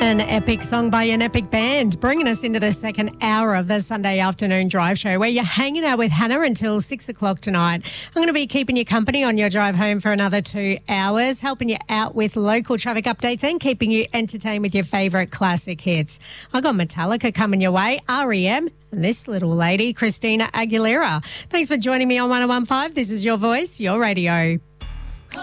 An epic song by an epic band, bringing us into the second hour of the Sunday afternoon drive show where you're hanging out with Hannah until 6 o'clock tonight. I'm going to be keeping you company on your drive home for another 2 hours, helping you out with local traffic updates and keeping you entertained with your favourite classic hits. I got Metallica coming your way, REM, and this little lady, Christina Aguilera. Thanks for joining me on 101.5. This is Your Voice, Your Radio.